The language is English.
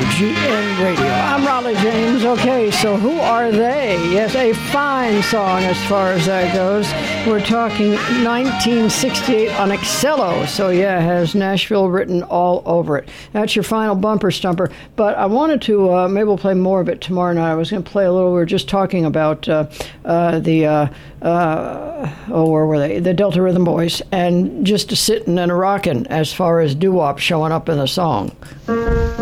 WGN Radio. I'm Raleigh James. Okay, so who are they? Yes, a fine song as far as that goes. We're talking 1968 on Excello. So yeah, it has Nashville written all over it. That's your final bumper stumper. But I wanted to, maybe we'll play more of it tomorrow night. I was going to play a little, we were just talking about where were they? The Delta Rhythm Boys, and just a sitting and a rocking as far as doo-wop showing up in the song.